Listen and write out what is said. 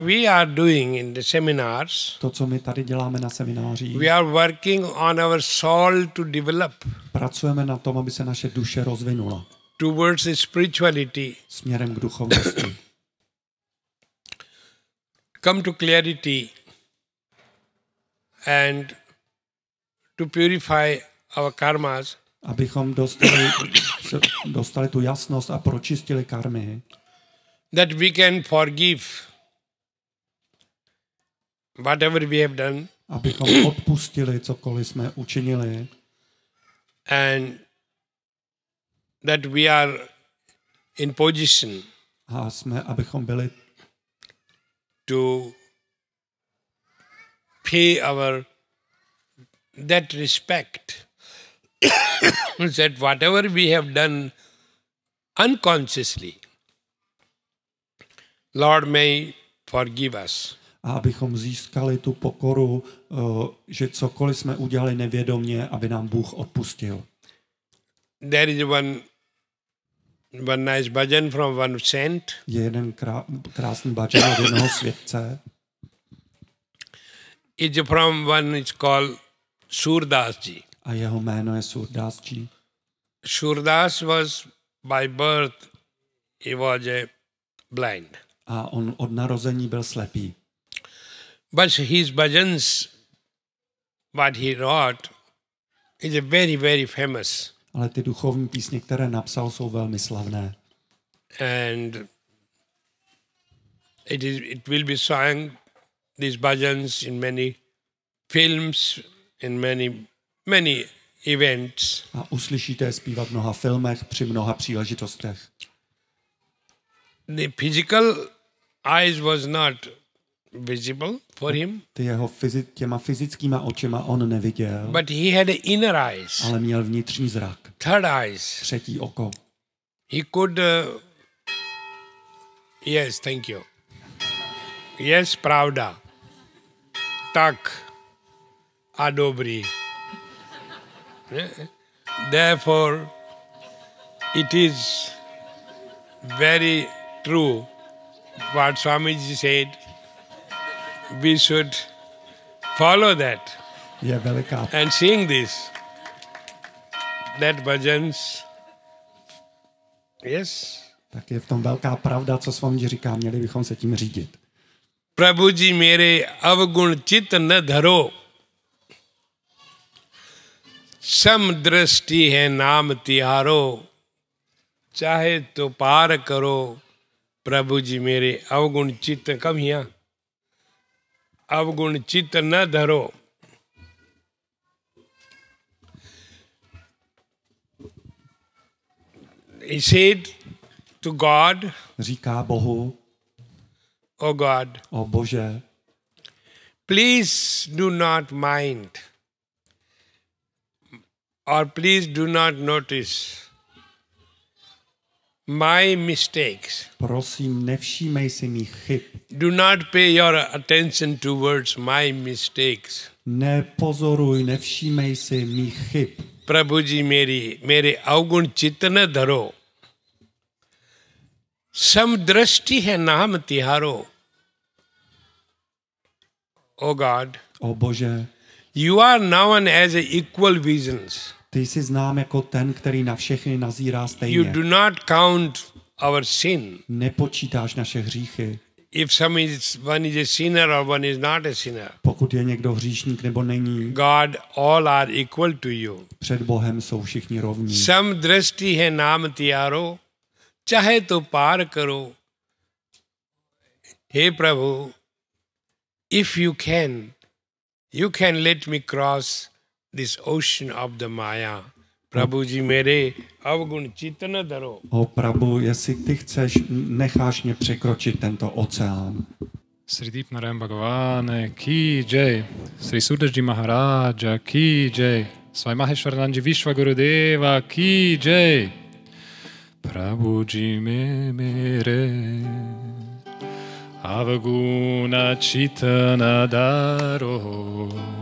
we are doing in the seminars, To, co my tady děláme na seminářích, we are working on our soul to develop pracujeme na tom, aby se naše duše rozvinula towards the spirituality, směrem k duchovnosti. come to clarity and to purify our karmas, Abychom dostali tu jasnost a pročistili karmy, that we can forgive whatever we have done abychom odpustili cokoliv jsme učinili and that we are in position a abychom byli to pay our that respect that whatever we have done unconsciously, Lord may forgive us. a abychom získali tu pokoru, že cokoliv jsme udělali nevědomě, aby nám Bůh odpustil. There is one nice bhajan from one saint. Je jeden krásný bhajan od jednoho světce. It's from one is called Surdas ji. A jeho jméno je Surdas ji. Surdas was by birth, he was a blind. A on od narození byl slepý. But his bhajans, what he wrote, is a very, very famous. Ale ty duchovní písně, které napsal, jsou velmi slavné. And it will be sung, these bhajans, in many films, in many events. A uslyšíte je zpívat v mnoha filmech, při mnoha příležitostech. The physical eyes was not visible for him, Těma fyzickýma očima on neviděl, but he had inner eyes, ale měl vnitřní zrak, third eyes. třetí oko. He could, yes, thank you. Yes, pravda. Tak a dobrý. Therefore, it is very true what Swamiji said. We should follow that Je veliká and sing this. That bhajans. Yes. Tak je v tom velká pravda, co Swamiji říká, měli bychom se tím řídit. प्रभुजी मेरे अवगुण चित्त न धरो, सम दृष्टि है नाम तिहारो, चाहे तो पार करो। प्रभुजी मेरे अवगुण चित्त, कब यहाँ अवगुण चित्त न धरो। He said to God, Říká Bohu, oh God, o Bože, please do not mind, or please do not notice my mistakes. prosím, nevšímej si mých chyb. Do not pay your attention towards my mistakes. Nepozoruj, nevšímej si mých chyb. प्रभु जी मेरे अवगुण चित्त न धरो, समदृष्टि है नाम तिहारो। O God, O Bože, you are known as a equal visions. ty jsi znám jako ten, který na všechny nazírá You stejně. do not count our sin. Nepočítáš naše hříchy. If one is a sinner or one is not a sinner, Pokud je někdo hříšník nebo není, God, all are equal to you. před Bohem jsou všichni rovní. समदृष्टि है नाम तिहारो, चाहे तो पार करो। हे प्रभु, if you can let me cross this ocean of the Maya. प्रभु जी मेरे अवगुण चित्त न धरो। O Prabhu, jestli ty chceš, necháš mě překročit tento oceán. Sri Deepnarayan Bhagavane ki jai, Sri Surdaji Maharaja ki jai, Swami Maheshwaranand Vishwa Gurudeva ki jai. Prabhuji me mere avaguna chitana daro,